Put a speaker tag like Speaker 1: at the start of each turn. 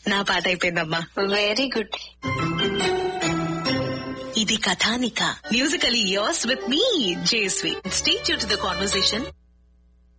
Speaker 1: నా పాట అయిపోయిందమ్మా.
Speaker 2: Very good.
Speaker 1: ఇది కథానిక, musically yours with me జేస్వి. Stay tune to the conversation.